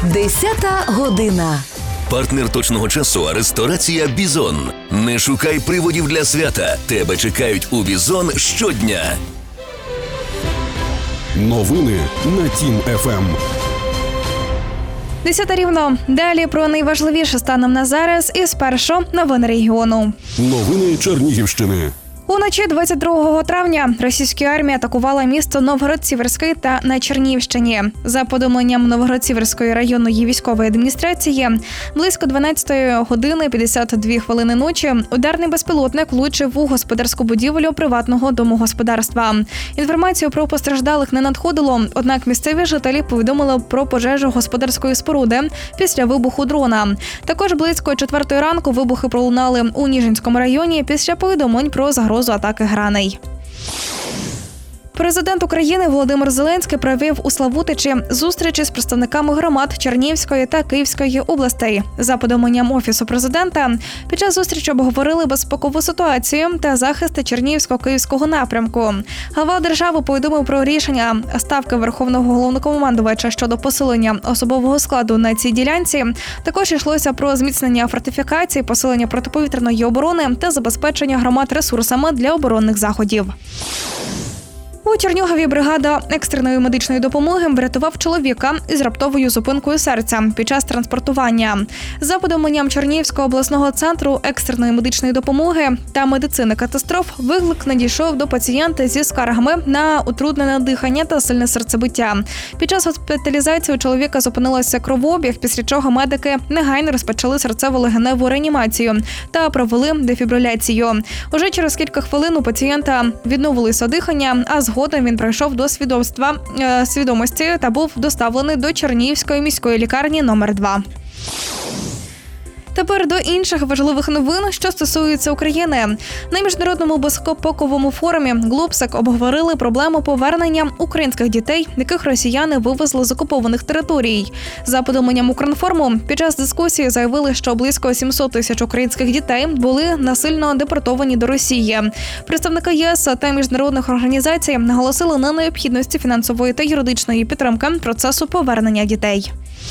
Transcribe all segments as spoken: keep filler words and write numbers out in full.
Десята година. Партнер точного часу – ресторація «Бізон». Не шукай приводів для свята. Тебе чекають у «Бізон» щодня. Новини на Тім-ФМ. Десята рівно. Далі про найважливіше станом на зараз і спершу новини регіону. Новини Чернігівщини. Уночі двадцять другого травня російська армія атакувала місто Новгород-Сіверський та на Чернігівщині. За повідомленням Новгород-Сіверської районної військової адміністрації, близько дванадцятої години п'ятдесят дві хвилини ночі ударний безпілотник влучив у господарську будівлю приватного домогосподарства. Інформацію про постраждалих не надходило, однак місцеві жителі повідомили про пожежу господарської споруди після вибуху дрона. Також близько четвертої ранку вибухи пролунали у Ніжинському районі після повідомлень про загрозу атаки граней. Президент України Володимир Зеленський провів у Славутичі зустрічі з представниками громад Чернігівської та Київської областей. За повідомленням Офісу президента, під час зустрічі обговорили безпекову ситуацію та захист Чернігівсько-Київського напрямку. Глава держави повідомив про рішення Ставки Верховного Головнокомандувача щодо посилення особового складу на цій ділянці. Також йшлося про зміцнення фортифікацій, посилення протиповітряної оборони та забезпечення громад ресурсами для оборонних заходів. У Чернігові бригада екстреної медичної допомоги врятував чоловіка із раптовою зупинкою серця під час транспортування. За повідомленням Чернігівського обласного центру екстреної медичної допомоги та медицини катастроф, виклик надійшов до пацієнта зі скаргами на утруднене дихання та сильне серцебиття. Під час госпіталізації у чоловіка зупинилося кровообіг, після чого медики негайно розпочали серцево-легеневу реанімацію та провели дефібриляцію. Уже через кілька хвилин у пацієнта відновилося дихання, а згодом він пройшов до свідоцтва е, свідомості та був доставлений до Чернігівської міської лікарні номер два. Тепер до інших важливих новин, що стосуються України. На міжнародному безпековому форумі «Глобсек» обговорили проблему повернення українських дітей, яких росіяни вивезли з окупованих територій. За повідомленням Укрінформу, під час дискусії заявили, що близько сімсот тисяч українських дітей були насильно депортовані до Росії. Представники ЄС та міжнародних організацій наголосили на необхідності фінансової та юридичної підтримки процесу повернення дітей.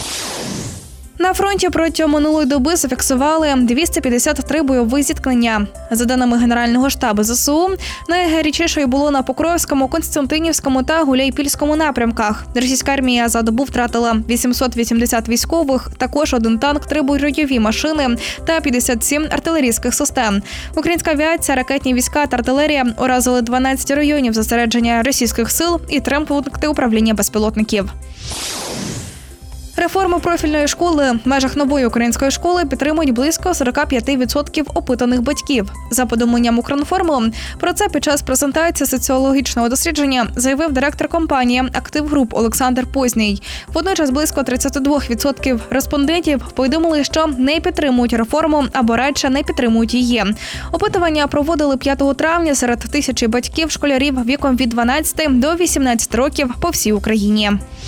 На фронті протягом минулої доби зафіксували двісті п'ятдесят три бойові зіткнення. За даними Генерального штабу ЗСУ, найгарячішою було на Покровському, Константинівському та Гуляйпільському напрямках. Російська армія за добу втратила вісімсот вісімдесят військових, також один танк, три бойові машини та п'ятдесят сім артилерійських систем. Українська авіація, ракетні війська та артилерія уразили дванадцять районів зосередження російських сил і три пункти управління безпілотників. Реформу профільної школи в межах нової української школи підтримують близько сорок п'ять відсотків опитаних батьків. За повідомленням Укрінформу, про це під час презентації соціологічного дослідження заявив директор компанії «Актив Груп» Олександр Позній. Водночас близько тридцять два відсотки респондентів повідомили, що не підтримують реформу або радше не підтримують її. Опитування проводили п'ятого травня серед тисячі батьків школярів віком від дванадцяти до вісімнадцяти років по всій Україні.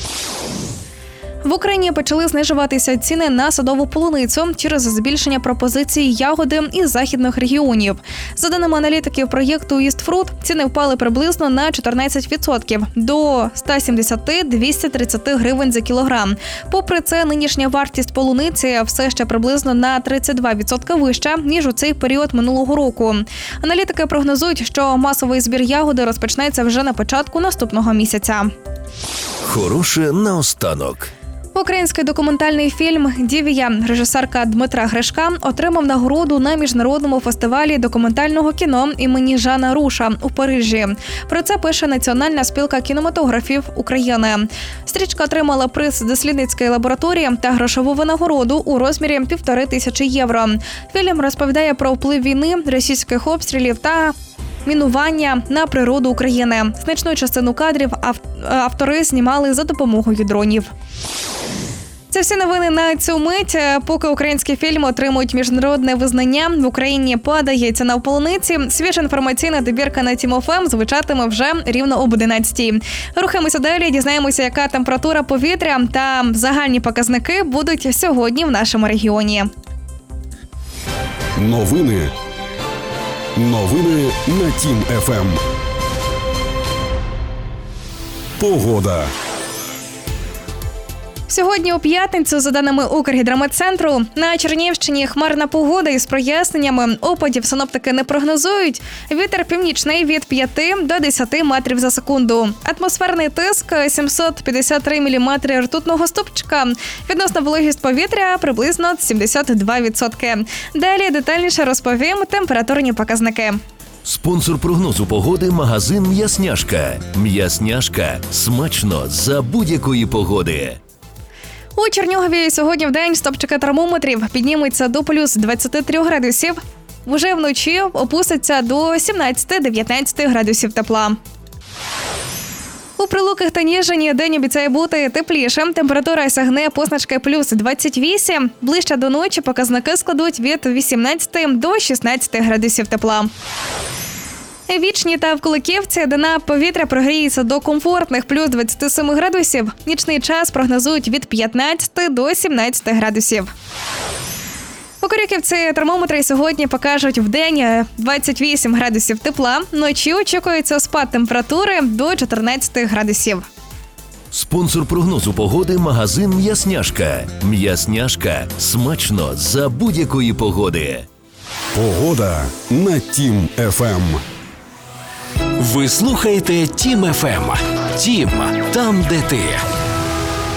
В Україні почали знижуватися ціни на садову полуницю через збільшення пропозицій ягоди із західних регіонів. За даними аналітиків проєкту «Істфрут», ціни впали приблизно на чотирнадцять відсотків – до сто сімдесят - двісті тридцять гривень за кілограм. Попри це, нинішня вартість полуниці все ще приблизно на тридцять два відсотки вища, ніж у цей період минулого року. Аналітики прогнозують, що масовий збір ягоди розпочнеться вже на початку наступного місяця. Хороше наостанок. Український документальний фільм «Дівія» режисерка Дмитра Гришка отримав нагороду на міжнародному фестивалі документального кіно імені Жана Руша у Парижі. Про це пише Національна спілка кінематографів України. Стрічка отримала приз дослідницької лабораторії та грошову винагороду у розмірі півтори тисячі євро. Фільм розповідає про вплив війни, російських обстрілів та мінування на природу України. Значну частину кадрів автори знімали за допомогою дронів. Це всі новини на цю мить. Поки українські фільми отримують міжнародне визнання, в Україні падає ціна в полуниці. Свіжа інформаційна добірка на Тім-ФМ звучатиме вже рівно об одинадцятій. Рухаємося далі, дізнаємося, яка температура повітря та загальні показники будуть сьогодні в нашому регіоні. Новини. Новини на Тім-ФМ. Погода. Сьогодні у п'ятницю, за даними Укргідрометцентру, на Чернігівщині хмарна погода із проясненнями. Опадів синоптики не прогнозують. Вітер північний від п'яти до десяти метрів за секунду. Атмосферний тиск сімсот п'ятдесят три міліметри ртутного стовпчика. Відносна вологість повітря приблизно сімдесят два відсотки. Далі детальніше розповім температурні показники. Спонсор прогнозу погоди – магазин «М'ясняшка». «М'ясняшка» – смачно за будь-якої погоди. У Чернігові сьогодні вдень стопчики термометрів піднімуться до плюс двадцяти трьох градусів. Вже вночі опуститься до сімнадцяти-дев'ятнадцяти градусів тепла. У Прилуках та Ніжині день обіцяє бути теплішим. Температура сягне позначки плюс двадцять вісім. Ближче до ночі показники складуть від вісімнадцяти до шістнадцяти градусів тепла. Вічні та в Куликівці дна повітря прогріється до комфортних плюс двадцяти семи градусів. Нічний час прогнозують від п'ятнадцяти до сімнадцяти градусів. У Корюківці термометри сьогодні покажуть вдень двадцять вісім градусів тепла. Вночі очікується спад температури до чотирнадцяти градусів. Спонсор прогнозу погоди – магазин «М'ясняшка». «М'ясняшка» – смачно за будь-якої погоди. Погода на Тім еф ем. Ви слухаєте Тім еф ем. Тім – там, де ти.